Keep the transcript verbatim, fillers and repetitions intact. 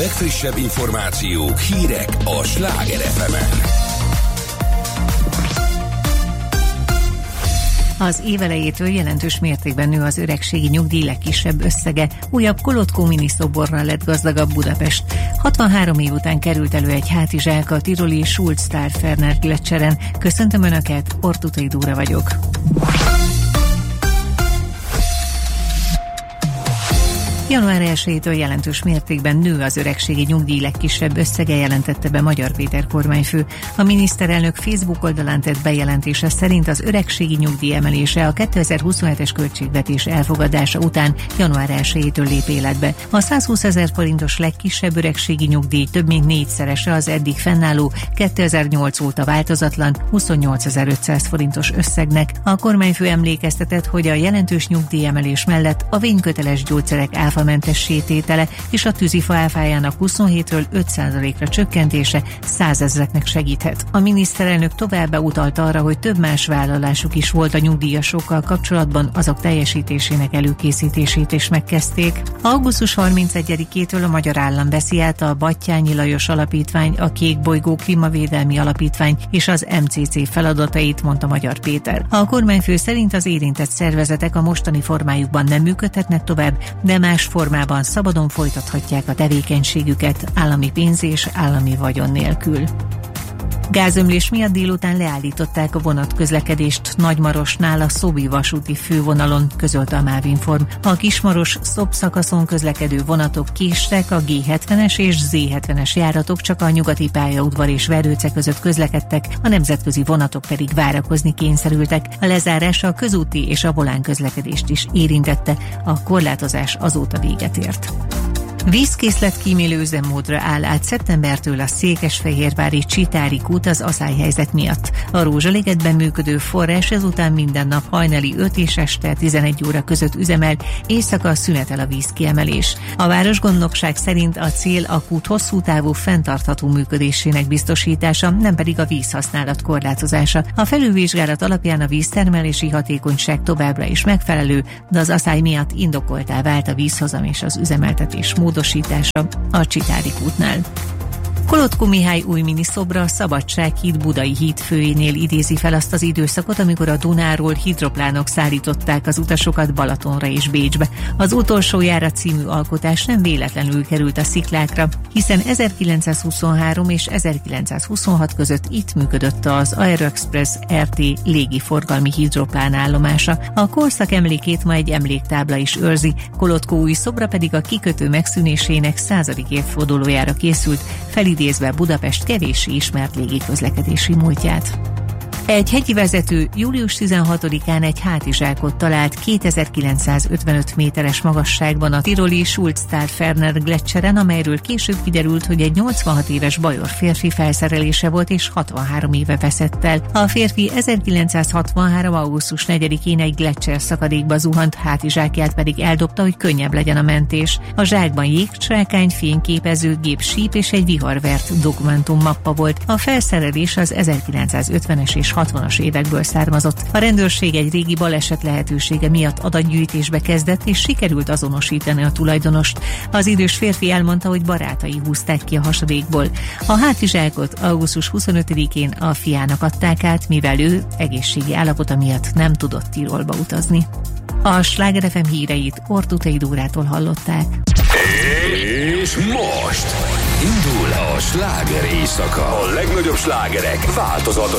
legfrissebb információk, hírek a Sláger ef emen. Az év elejétől jelentős mértékben nő az öregségi nyugdíj legkisebb összege. Újabb Kolotkó miniszoborral lett gazdagabb Budapest. hatvanhárom év után került elő egy hátizsák a tiroli Schulz-Tár-Ferner gletscheren. Köszöntöm Önöket, Ortutai Dóra vagyok. január elsejétől jelentős mértékben nő az öregségi nyugdíj legkisebb összege, jelentette be Magyar Péter kormányfő. A miniszterelnök Facebook oldalán tett bejelentése szerint az öregségi nyugdíj emelése a kétezer-huszonhetes költségvetés elfogadása után január elsejétől lép életbe. A százhúszezer forintos legkisebb öregségi nyugdíj több mint négyszerese az eddig fennálló kétezer-nyolc óta változatlan huszonnyolcezer-ötszáz forintos összegnek. A kormányfő emlékeztetett, hogy a jelentős nyugdíjemelés mellett a vényköteles gyógyszerek áfamentessé tétele és a tűzifa áfájának huszonhétről öt százalékra csökkentése százezreknek segíthet. A miniszterelnök továbbá utalt arra, hogy több más vállalásuk is volt a nyugdíjasokkal kapcsolatban, azok teljesítésének előkészítését is megkezdték. augusztus harmincegyedikétől a magyar állam veszi át a Batthyány Lajos Alapítvány, a Kék Bolygó Klímavédelmi Alapítvány és az em cé cé feladatait, mondta Magyar Péter. A kormányfő szerint az érintett szervezetek a mostani formájukban nem működhetnek tovább, de más formában szabadon folytathatják a tevékenységüket állami pénz és állami vagyon nélkül. Gázömlés miatt délután leállították a vonatközlekedést Nagymarosnál a Szobi vasúti fővonalon, közölte a Mávinform. A Kismaros-Szob szakaszon közlekedő vonatok késtek, a gé hetvenes és zé hetvenes járatok csak a nyugati pályaudvar és Verőce között közlekedtek, a nemzetközi vonatok pedig várakozni kényszerültek. A lezárás a közúti és a volán közlekedést is érintette, a korlátozás azóta véget ért. Vízkészletkímélő üzemmódra áll át szeptembertől a székesfehérvári Csitári kút az aszályhelyzet miatt. A Rózsaligetben működő forrás ezután minden nap hajnali öt és este tizenegy óra között üzemel, éjszaka szünetel a vízkiemelés. A városgondnokság szerint a cél a kút hosszú távú fenntartható működésének biztosítása, nem pedig a vízhasználat korlátozása. A felülvizsgálat alapján a víztermelési hatékonyság továbbra is megfelelő, de az aszály miatt indokoltá vált a vízhozam és az üzemeltetés mód a Csitári kútnál. Kolotkó Mihály új miniszobra a Szabadsághíd Budai hídfőjénél idézi fel azt az időszakot, amikor a Dunáról hidroplánok szállították az utasokat Balatonra és Bécsbe. Az Utolsó járat című alkotás nem véletlenül került a sziklákra, hiszen ezerkilencszázhuszonhárom és ezerkilencszázhuszonhat között itt működött az Aeroexpress er té légiforgalmi hidroplán állomása. A korszak emlékét ma egy emléktábla is őrzi, Kolotkó új szobra pedig a kikötő megszűnésének századik évfordulójára készült, felidézve Budapest kevéssé ismert légiközlekedési múltját. Egy hegyi vezető július tizenhatodikán egy hátizsákot talált kétezer-kilencszázötvenöt méteres magasságban a tiroli Schulz-Tár-Ferner gletscheren, amelyről később kiderült, hogy egy nyolcvanhat éves bajor férfi felszerelése volt és hatvanhárom éve veszett el. A férfi ezerkilencszázhatvanhárom augusztus negyedikén egy gletscher szakadékba zuhant, hátizsákját pedig eldobta, hogy könnyebb legyen a mentés. A zsákban jégcsákány, fényképező, gépsíp és egy viharvert dokumentummappa volt. A felszerelés az ezerkilencszázötvenes és hatvanas évekből származott. A rendőrség egy régi baleset lehetősége miatt adatgyűjtésbe kezdett, és sikerült azonosítani a tulajdonost. Az idős férfi elmondta, hogy barátai húzták ki a hasadékból. A hátizsákot augusztus huszonötödikén a fiának adták át, mivel ő egészségi állapota miatt nem tudott Tirolba utazni. A Sláger ef em híreit Ortutai Dórától hallották. És most indul a sláger éjszaka. A legnagyobb slágerek változatos